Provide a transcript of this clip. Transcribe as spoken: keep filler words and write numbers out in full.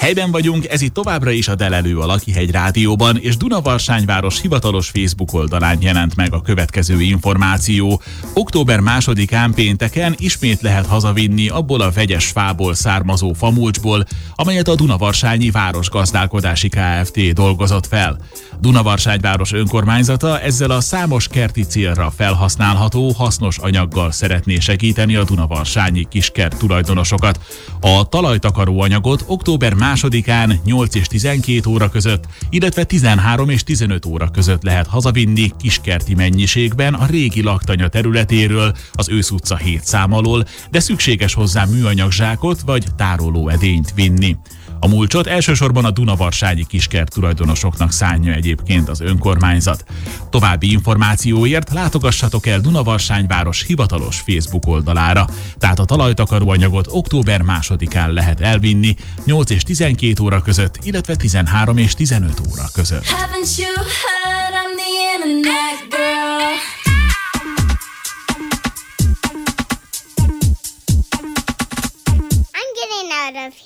Helyben vagyunk, ez itt továbbra is a Delelő a Lakihegy Rádióban, és Dunavarsány-város hivatalos Facebook oldalán jelent meg a következő információ. Október másodikán pénteken ismét lehet hazavinni abból a vegyes fából származó famulcsból, amelyet a Dunavarsanyi Városgazdálkodási Kft. Dolgozott fel. Dunavarsány-város önkormányzata ezzel a számos kerti célra felhasználható hasznos anyaggal szeretné segíteni a dunavarsanyi kiskert tulajdonosokat. A talajtakaró anyagot október másodikán nyolc és tizenkét óra között, illetve tizenhárom és tizenöt óra között lehet hazavinni kiskerti mennyiségben a régi laktanya területéről, az Ősz utca hét szám alól, de szükséges hozzá műanyag zsákot vagy tárolóedényt vinni. A mulcsot elsősorban a dunavarsanyi kiskert tulajdonosoknak szánja egyébként az önkormányzat. További információért látogassatok el Dunavarsány-város hivatalos Facebook oldalára. Tehát a talajtakaró anyagot október másodikán lehet elvinni nyolc és tizenkét óra között, illetve tizenhárom és tizenöt óra között. I'm getting out of here.